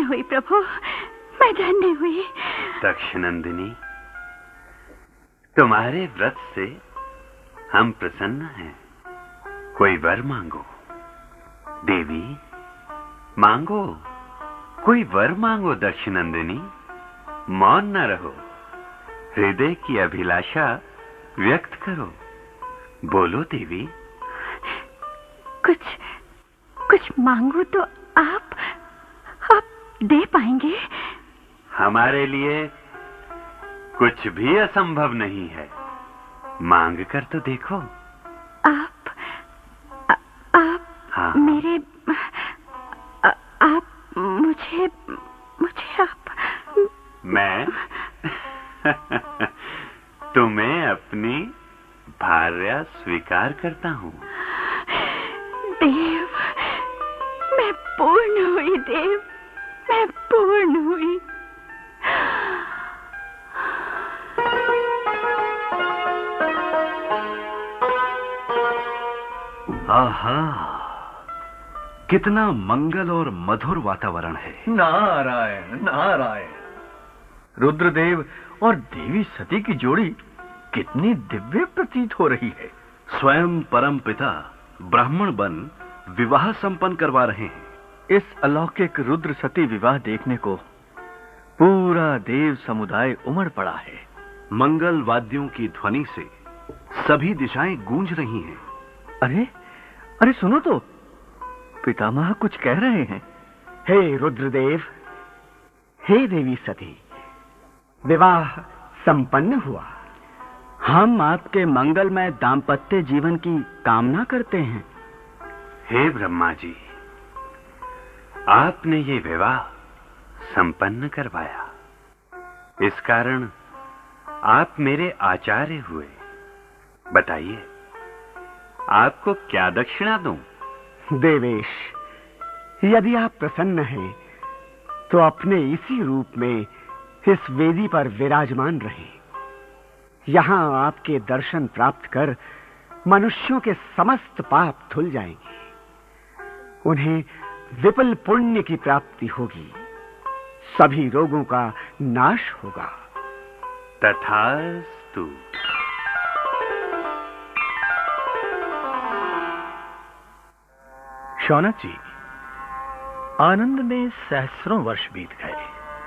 हुई प्रभु, मैं धन्य हुई। दक्षनंदिनी, तुम्हारे व्रत से हम प्रसन्न हैं। कोई वर मांगो। देवी, मांगो, कोई वर मांगो। दक्षनंदिनी, मौन न रहो, हृदय की अभिलाषा व्यक्त करो। बोलो देवी। कुछ मांगो तो आप दे पाएंगे? हमारे लिए कुछ भी असंभव नहीं है। मांग कर तो देखो। आप हाँ। मेरे आप मुझे आप मैं तुम्हें अपनी भार्या स्वीकार करता हूँ। देव, मैं पूर्ण हुई। देव, मैं पूर्ण हुई। आहा, कितना मंगल और मधुर वातावरण है। नारायण नारायण। रुद्रदेव और देवी सती की जोड़ी कितनी दिव्य प्रतीत हो रही है। स्वयं परम पिता ब्राह्मण बन विवाह संपन्न करवा रहे हैं। इस अलौकिक रुद्र सती विवाह देखने को पूरा देव समुदाय उमड़ पड़ा है। मंगल वाद्यों की ध्वनि से सभी दिशाएं गूंज रही हैं। अरे सुनो तो, पितामह कुछ कह रहे हैं। हे रुद्रदेव, हे देवी सती, विवाह संपन्न हुआ। हम आपके मंगलमय दाम्पत्य जीवन की कामना करते हैं। हे ब्रह्मा जी, आपने ये विवाह संपन्न करवाया, इस कारण आप मेरे आचार्य हुए। बताइए, आपको क्या दक्षिणा दूं? देवेश, यदि आप प्रसन्न हैं तो अपने इसी रूप में इस वेदी पर विराजमान रहें। यहां आपके दर्शन प्राप्त कर मनुष्यों के समस्त पाप धुल जाएंगे। उन्हें विपुल पुण्य की प्राप्ति होगी। सभी रोगों का नाश होगा। तथास्तु। शौनक जी, आनंद में सहस्रों वर्ष बीत गए,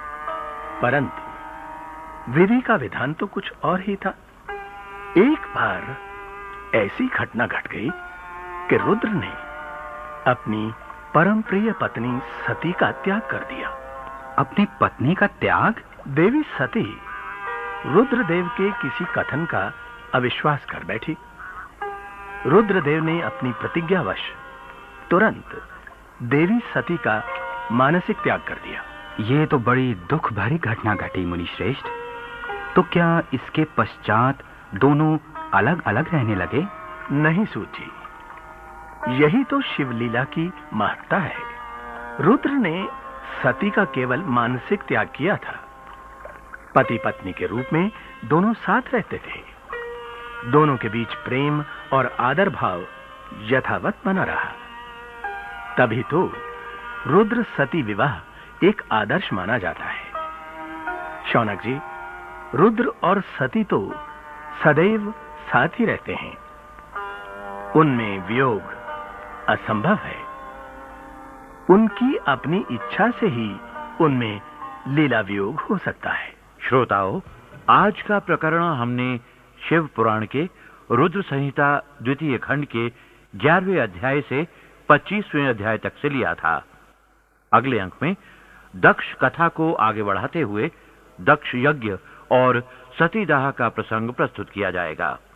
परंतु विधि का विधान तो कुछ और ही था। एक बार ऐसी घटना घट गई कि रुद्र ने अपनी परम प्रिय पत्नी सती का त्याग कर दिया। अपनी पत्नी का त्याग? देवी सती रुद्रदेव के किसी कथन का अविश्वास कर बैठी। रुद्रदेव ने अपनी प्रतिज्ञावश तुरंत देवी सती का मानसिक त्याग कर दिया। ये तो बड़ी दुख भरी घटना घटी मुनिश्रेष्ठ। तो क्या इसके पश्चात दोनों अलग अलग रहने लगे? नहीं सूत जी, यही तो शिवलीला की महत्ता है। रुद्र ने सती का केवल मानसिक त्याग किया था। पति पत्नी के रूप में दोनों साथ रहते थे। दोनों के बीच प्रेम और आदर भाव यथावत बना रहा। तभी तो रुद्र सती विवाह एक आदर्श माना जाता है। शौनक जी, रुद्र और सती तो सदैव साथ ही रहते हैं। उनमें वियोग असंभव है। उनकी अपनी इच्छा से ही उनमें लीला वियोग हो सकता है। श्रोताओं, आज का प्रकरण हमने शिव पुराण के रुद्र संहिता द्वितीय खंड के 11वें अध्याय से 25वें अध्याय तक से लिया था। अगले अंक में दक्ष कथा को आगे बढ़ाते हुए दक्ष यज्ञ और सतीदाह का प्रसंग प्रस्तुत किया जाएगा।